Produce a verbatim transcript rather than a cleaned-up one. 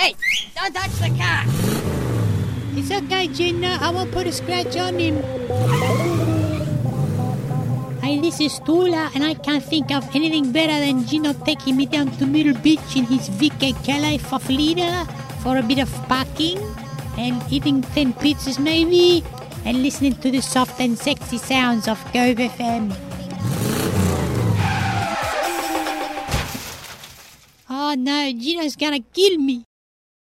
Hey, don't touch the car. It's okay, Gina. I won't put a scratch on him. Hey, this is Tula, and I can't think of anything better than Gino taking me down to Middle Beach in his V K Calais Faflida for a bit of parking and eating ten pizzas maybe and listening to the soft and sexy sounds of Cove F M. Oh no, Gino's gonna kill me.